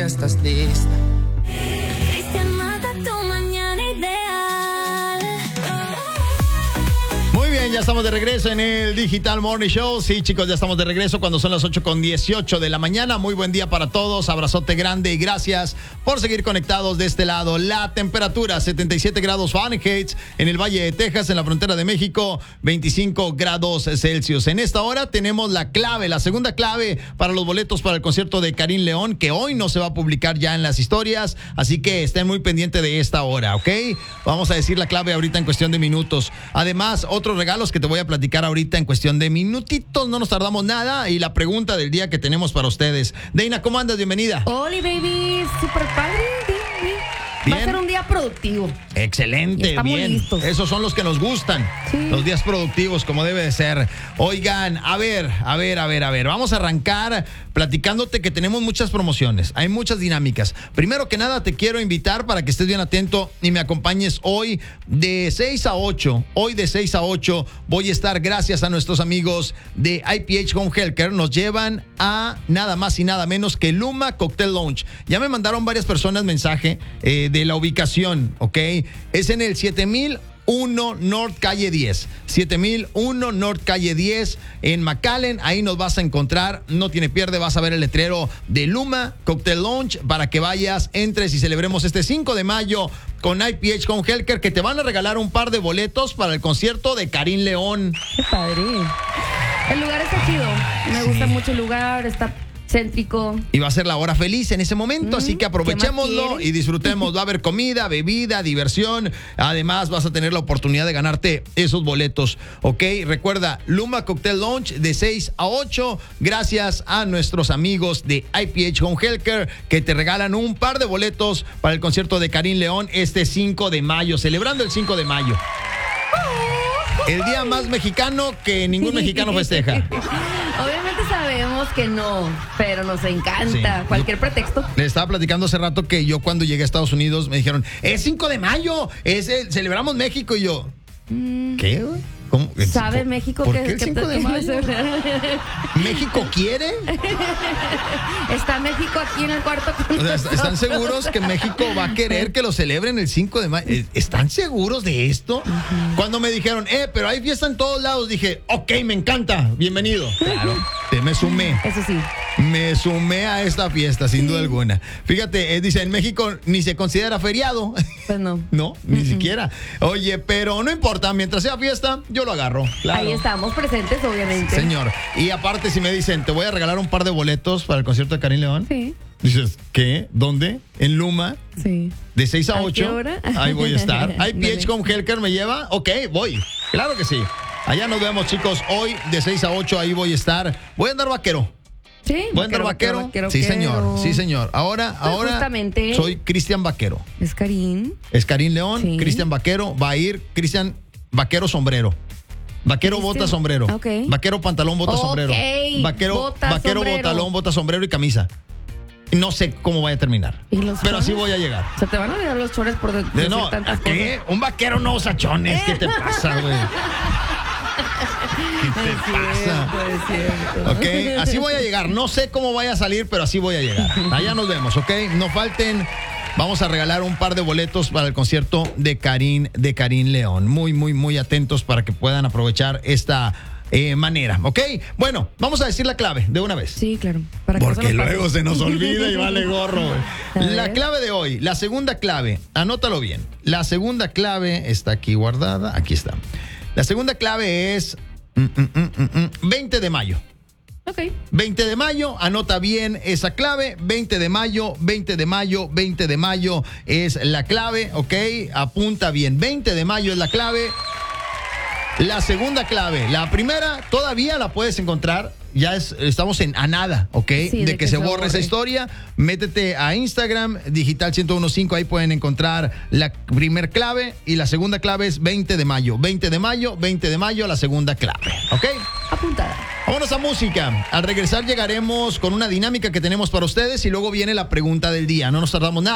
ya estás lista. Cristian, mata tu mañana ideal. Muy bien, ya estamos de regreso en el Digital Morning Show. Sí, chicos, ya estamos de regreso cuando son las 8:18 de la mañana. Muy buen día para todos. Abrazote grande y gracias por seguir conectados de este lado. La temperatura, 77 grados Fahrenheit en el Valle de Texas, en la frontera de México, 25 grados Celsius. En esta hora tenemos la clave, la segunda clave para los boletos para el concierto de Karin León, que hoy no se va a publicar ya en las historias, así que estén muy pendientes de esta hora, ¿ok? Vamos a decir la clave ahorita en cuestión de minutos. Además, otros regalos que te voy a platicar ahorita en cuestión de minutitos, no nos tardamos nada, y la pregunta del día que tenemos para ustedes. Deina, ¿cómo andas? Bienvenida. Hola, baby, súper padre. Va a ser un día productivo. Excelente, Estamos bien. listos. Esos son los que nos gustan. Sí. Los días productivos, como debe de ser. Oigan, a ver. Vamos a arrancar platicándote que tenemos muchas promociones. Hay muchas dinámicas. Primero que nada, te quiero invitar para que estés bien atento y me acompañes hoy de 6 a 8. Hoy de 6 a 8 voy a estar, gracias a nuestros amigos de IPH Home Healthcare. Nos llevan a nada más y nada menos que Luma Cocktail Lounge. Ya me mandaron varias personas mensaje de la ubicación, ¿ok? Es en el 7001 North Calle 10. 7001 North Calle 10 en McAllen. Ahí nos vas a encontrar. No tiene pierde. Vas a ver el letrero de Luma Cocktail Lounge para que vayas, entres y celebremos este 5 de mayo con IPH Home Healthcare, que te van a regalar un par de boletos para el concierto de Karin León. Qué padre. El lugar está chido. Me gusta mucho el lugar. Está céntrico. Y va a ser la hora feliz en ese momento, así que aprovechémoslo y disfrutemos. Va a haber comida, bebida, diversión. Además, vas a tener la oportunidad de ganarte esos boletos, ¿ok? Recuerda, Luma Cocktail Lounge de 6 a 8, gracias a nuestros amigos de IPH Home Healthcare, que te regalan un par de boletos para el concierto de Karin León este 5 de mayo, celebrando el 5 de mayo. El día más mexicano que ningún mexicano festeja. Obviamente sabemos que no, pero nos encanta. Sí. Cualquier pretexto. Le estaba platicando hace rato que yo cuando llegué a Estados Unidos me dijeron, es 5 de mayo, celebramos México, y yo, ¿qué, güey? ¿Cómo? ¿Sabe México ¿Por que, qué el 5 de mayo? ¿México quiere? Está México aquí en el cuarto con O sea, nosotros. ¿están seguros que México va a querer que lo celebren el 5 de mayo? ¿Están seguros de esto? Cuando me dijeron, pero hay fiesta en todos lados, dije, ok, me encanta, bienvenido. Claro, me sumé. Eso sí. Me sumé a esta fiesta, sin duda alguna. Fíjate, dice, en México ni se considera feriado. Pues no. No, ni siquiera. Oye, pero no importa, mientras sea fiesta, yo lo agarro. Claro. Ahí estamos presentes, obviamente. Señor. Y aparte, si me dicen, te voy a regalar un par de boletos para el concierto de Karin León. Sí. Dices, ¿qué? ¿Dónde? En Luma. Sí. De 6 a ¿A 8. qué hora? Ahí voy a estar. Dale. IPH Home Healthcare me lleva. Ok, voy. Claro que sí. Allá nos vemos, chicos. Hoy de 6 a 8 ahí voy a estar. Voy a andar vaquero. Sí. ¿Voy a andar vaquero? Sí, señor. Sí, señor. Ahora justamente soy Cristian Vaquero. Es Karin. Es Karin León, Sí. Cristian Vaquero. Va a ir Cristian Vaquero sombrero. Vaquero Cristian. bota sombrero. Ok. Vaquero pantalón bota Ok. sombrero. Vaquero Sombrero. botalón bota sombrero y camisa. No sé cómo vaya a terminar. ¿Y los pero así chones? voy a llegar. Se te van a olvidar los chores por decir No, tantas ¿qué? cosas. Un vaquero no usa chones. ¿Qué te pasa, güey? ¿Qué te pasa? Es cierto. Ok, así voy a llegar. No sé cómo vaya a salir, pero así voy a llegar. Allá nos vemos, ok. No falten. Vamos a regalar un par de boletos para el concierto de Karin León. Muy, muy, muy atentos para que puedan aprovechar esta manera, ¿ok? Bueno, vamos a decir la clave de una vez. Sí, claro. Para que Porque no se nos luego pase. se nos olvida y vale gorro, güey. A La ver. clave de hoy, la segunda clave, anótalo bien. La segunda clave está aquí guardada, aquí está. La segunda clave es 20 de mayo. Ok. 20 de mayo, anota bien esa clave. 20 de mayo, 20 de mayo, 20 de mayo es la clave, ¿ok? Apunta bien. 20 de mayo es la clave. La segunda clave, la primera todavía la puedes encontrar, ya estamos a nada, ¿ok? Sí, de que se borre esa historia. Métete a Instagram, Digital 1015, ahí pueden encontrar la primer clave y la segunda clave es 20 de mayo. 20 de mayo, 20 de mayo, la segunda clave, ¿ok? Apuntada. Vámonos a música. Al regresar llegaremos con una dinámica que tenemos para ustedes y luego viene la pregunta del día. No nos tardamos nada.